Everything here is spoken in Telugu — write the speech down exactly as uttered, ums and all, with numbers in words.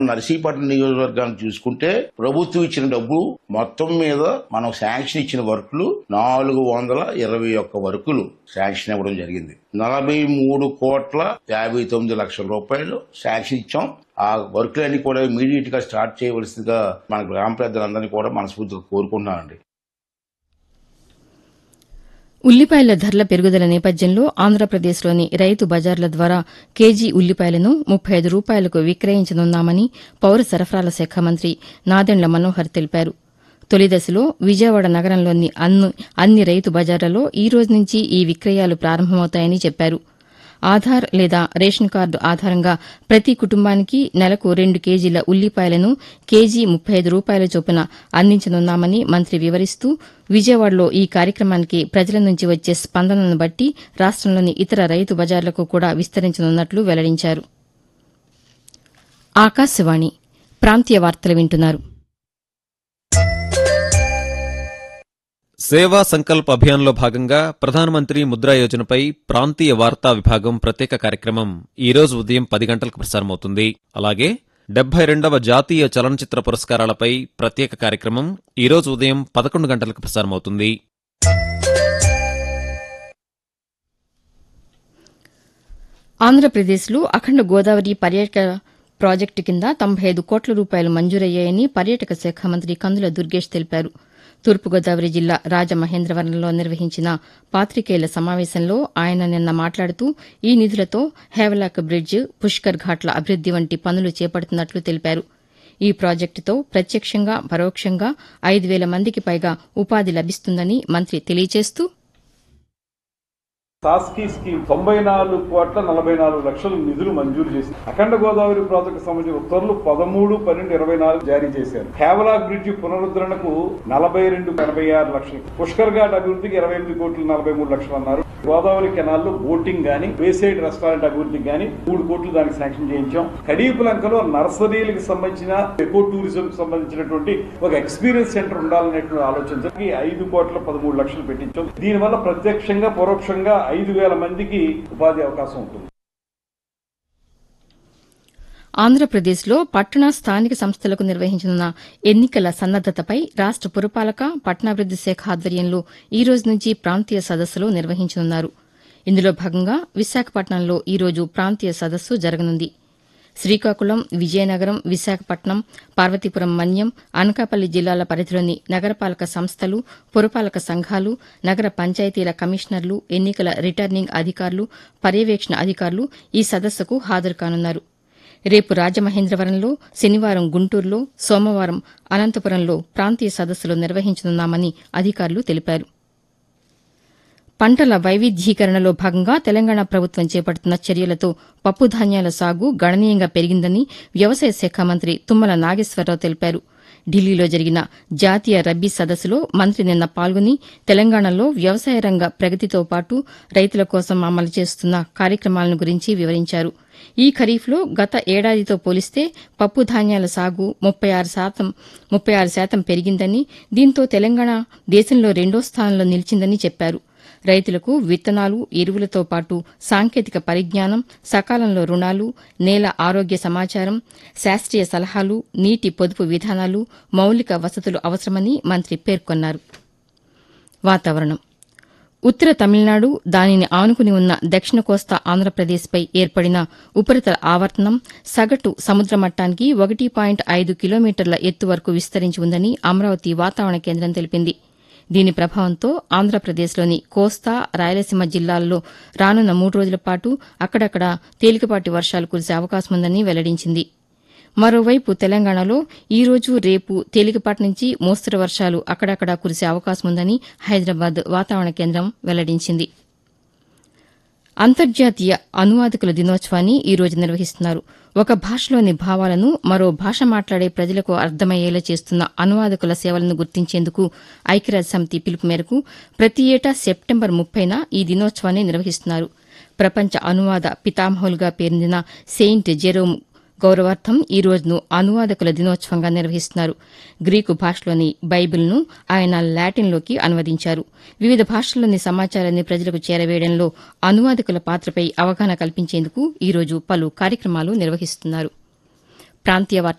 నర్సీపట్నం నియోజకవర్గాన్ని చూసుకుంటే ప్రభుత్వం ఇచ్చిన డబ్బు మొత్తం మీద మనం శాంక్షన్ ఇచ్చిన వర్కులు నాలుగు వందల ఇరవై ఒక్క వర్కులు శాంక్షన్ ఇవ్వడం జరిగింది. నలభై మూడు కోట్ల యాభై తొమ్మిది లక్షల రూపాయలు శాంక్షన్ ఇచ్చాం. ఆ వర్కులన్నీ కూడా ఇమీడియట్ గా స్టార్ట్ చేయవలసిందిగా మన గ్రామ పెద్దలందరినీ కూడా మనస్ఫూర్తిగా కోరుకుంటున్నానండి. ఉల్లిపాయల ధరల పెరుగుదల నేపథ్యంలో ఆంధ్రప్రదేశ్లోని రైతు బజార్ల ద్వారా కేజీ ఉల్లిపాయలను ముప్పై ఐదు రూపాయలకు విక్రయించనున్నామని పౌర సరఫరాల శాఖ మంత్రి నాదెండ్ల మనోహర్ తెలిపారు. తొలిదశలో విజయవాడ నగరంలోని అన్ని రైతు బజార్లలో ఈ రోజు నుంచి ఈ విక్రయాలు ప్రారంభమవుతాయని చెప్పారు. ఆధార్ లేదా రేషన్ కార్డు ఆధారంగా ప్రతి కుటుంబానికి నెలకు రెండు కేజీల ఉల్లిపాయలను కేజీ ముప్పై ఐదు రూపాయల చొప్పున అందించనున్నామని మంత్రి వివరిస్తూ విజయవాడలో ఈ కార్యక్రమానికి ప్రజల నుంచి వచ్చే స్పందనను బట్టి రాష్టంలోని ఇతర రైతు బజార్లకు కూడా విస్తరించనున్నట్లు వెల్లడించారు. ఆకాశవాణి ప్రాంతీయ వార్తలు వింటున్నారు. సేవా సంకల్ప్ అభియాన్లో భాగంగా ప్రధానమంత్రి ముద్రా యోజనపై ప్రాంతీయ వార్తా విభాగం ప్రత్యేక కార్యక్రమం ఈ రోజు ఉదయం పది గంటలకు ప్రసారమవుతుంది. అలాగే డెబ్బై రెండవ జాతీయ చలనచిత్ర పురస్కారాలపై ప్రత్యేక కార్యక్రమం ఈ రోజు ఉదయం పదకొండు గంటలకు ప్రసారమవుతుంది. ఆంధ్రప్రదేశ్లో అఖండ గోదావరి పర్యాటక ప్రాజెక్టు కింద తొంభై ఐదు కోట్ల రూపాయలు మంజూరయ్యాయని పర్యాటక శాఖ మంత్రి కందుల దుర్గేష్ తెలిపారు. తూర్పుగోదావరి జిల్లా రాజమహేంద్రవరంలో నిర్వహించిన పాతికేయుల సమావేశంలో ఆయన నిన్న మాట్లాడుతూ ఈ నిధులతో హేవలాక్ బ్రిడ్జ్, పుష్కర్ ఘాట్ల అభివృద్ది వంటి పనులు చేపడుతున్నట్లు తెలిపారు. ఈ ప్రాజెక్టుతో ప్రత్యక్షంగా పరోక్షంగా ఐదు వేల మందికి పైగా ఉపాధి లభిస్తుందని మంత్రి తెలియజేస్తూ సాస్కీ స్కీమ్ తొంభై నాలుగు కోట్ల నలభై నాలుగు లక్షల నిధులు మంజూరు చేసి అఖండ గోదావరి ప్రాజెక్టు సంబంధించిన ఉత్తర్వులు పదమూడు పన్నెండు ఇరవై నాలుగు జారీ చేశారు. హేవలాక్ బ్రిడ్జ్ పునరుద్ధరణకు నలభై రెండు ఎనభై ఆరు లక్షలు, పుష్కర్ ఘాట్ అభివృద్ధికి ఇరవై ఎనిమిది కోట్లు నలభై మూడు లక్షలు అన్నారు. గోదావరి కెనాల్లో బోటింగ్ గాని వేసైడ్ రెస్టారెంట్ అభివృద్ధికి గాని మూడు కోట్లు దానికి శాంక్షన్ చేయించాం. కడీపులంకలో నర్సరీలకు సంబంధించిన ఎకో టూరిజం కి సంబంధించినటువంటి ఒక ఎక్స్పీరియన్స్ సెంటర్ ఉండాలనేటువంటి ఆలోచనకి ఐదు కోట్ల పదమూడు లక్షలు పెట్టించాం. దీనివల్ల ప్రత్యక్షంగా పరోక్షంగా ఐదు వేల మందికి ఉపాధి అవకాశం ఉంటుంది. ఆంధ్రప్రదేశ్లో పట్టణ స్థానిక సంస్థలకు నిర్వహించనున్న ఎన్నికల సన్నద్దతపై రాష్ట పురపాలక పట్టణాభివృద్ది శాఖ ఆధ్వర్యంలో ఈ రోజు నుంచి ప్రాంతీయ సదస్సులు నిర్వహించనున్నారు. ఇందులో భాగంగా విశాఖపట్నంలో ఈ రోజు ప్రాంతీయ సదస్సు జరగనుంది. శ్రీకాకుళం, విజయనగరం, విశాఖపట్నం, పార్వతీపురం మన్యం, అనకాపల్లి జిల్లాల పరిధిలోని నగరపాలక సంస్థలు, పురపాలక సంఘాలు, నగర పంచాయతీల కమిషనర్లు, ఎన్నికల రిటర్నింగ్ అధికారులు, పర్యవేక్షణ అధికారులు ఈ సదస్సుకు హాజరు కానున్నారు. రేపు రాజమహేంద్రవరంలో, శనివారం గుంటూరులో, సోమవారం అనంతపురంలో ప్రాంతీయ సదస్సులు నిర్వహించనున్నామని అధికారులు తెలిపారు. పంటల వైవిధ్యీకరణలో భాగంగా తెలంగాణ ప్రభుత్వం చేపడుతున్న చర్యలతో పప్పుధాన్యాల సాగు గణనీయంగా పెరిగిందని వ్యవసాయ శాఖ మంత్రి తుమ్మల నాగేశ్వరరావు తెలిపారు. ఢిల్లీలో జరిగిన జాతీయ రబ్బీ సదస్సులో మంత్రి నిన్న పాల్గొని తెలంగాణలో వ్యవసాయ రంగ ప్రగతితో పాటు రైతుల కోసం అమలు చేస్తున్న కార్యక్రమాలను గురించి వివరించారు. ఈ ఖరీఫ్లో గత ఏడాదితో పోలిస్తే పప్పు ధాన్యాల సాగు ముప్పై ఆరు శాతం ముప్పై ఆరు శాతం పెరిగిందని, దీంతో తెలంగాణ దేశంలో రెండో స్థానంలో నిలిచిందని చెప్పారు. రైతులకు విత్తనాలు, ఎరువులతో పాటు సాంకేతిక పరిజ్ఞానం, సకాలంలో రుణాలు, నేల ఆరోగ్య సమాచారం, శాస్త్రీయ సలహాలు, నీటి పొదుపు విధానాలు, మౌలిక వసతులు అవసరమని మంత్రి పేర్కొన్నారు. వాతావరణం. ఉత్తర తమిళనాడు, దానిని ఆనుకుని ఉన్న దక్షిణ కోస్తా ఆంధ్రప్రదేశ్పై ఏర్పడిన ఉపరితల ఆవర్తనం సగటు సముద్ర మట్టానికి ఒకటి పాయింట్ ఐదు కిలోమీటర్ల ఎత్తు వరకు విస్తరించి ఉందని అమరావతి వాతావరణ కేంద్రం తెలిపింది. దీని ప్రభావంతో ఆంధ్రప్రదేశ్లోని కోస్తా, రాయలసీమ జిల్లాల్లో రానున్న మూడు రోజుల పాటు అక్కడక్కడ తేలికపాటి వర్షాలు కురిసే అవకాశముందని వెల్లడించింది. మరోవైపు తెలంగాణలో ఈ రోజు, రేపు తేలికపాటి నుంచి మోస్తరు వర్షాలు అక్కడక్కడా కురిసే అవకాశముందని హైదరాబాద్ వాతావరణ కేంద్రం వెల్లడించింది. అంతర్జాతీయ అనువాదకుల దినోత్సవాన్ని ఈ రోజు నిర్వహిస్తున్నారు. ఒక భాషలోని భావాలను మరో భాష మాట్లాడే ప్రజలకు అర్థమయ్యేలా చేస్తున్న అనువాదకుల సేవలను గుర్తించేందుకు ఐక్యరాజ్యసమితి పిలుపు మేరకు ప్రతి ఏటా సెప్టెంబర్ ముప్పైన ఈ దినోత్సవాన్ని నిర్వహిస్తున్నారు. ప్రపంచ అనువాద పితామహులుగా పేరొందిన సెయింట్ జెరోమ్ గౌరవార్థం ఈ రోజును అనువాదకుల దినోత్సవంగా నిర్వహిస్తున్నారు. గ్రీకు భాషలోని బైబిల్ను ఆయన లాటిన్లోకి అనువదించారు. వివిధ భాషల్లోని సమాచారాన్ని ప్రజలకు చేరవేయడంలో అనువాదకుల పాత్రపై అవగాహన కల్పించేందుకు ఈ రోజు పలు కార్యక్రమాలు నిర్వహిస్తున్నారు. ప్రాంతీయ వార్తలు